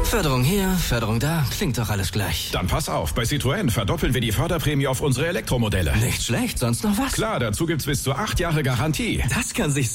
Förderung hier, Förderung da, klingt doch alles gleich. Dann pass auf, bei Citroën verdoppeln wir die Förderprämie auf unsere Elektromodelle. Nicht schlecht, sonst noch was? Klar, dazu gibt's bis zu 8 Jahre Garantie. Das kann sich